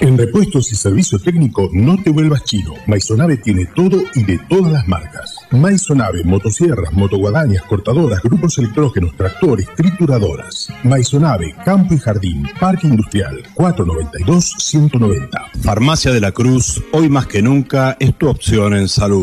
En repuestos y servicio técnico no te vuelvas chino. Maisonave tiene todo y de todas las marcas. Maisonave, motosierras, motoguadañas, cortadoras, grupos electrógenos, tractores, trituradoras. Maisonave, Campo y Jardín, Parque Industrial, 492-190. Farmacia de la Cruz, hoy más que nunca, es tu opción en salud.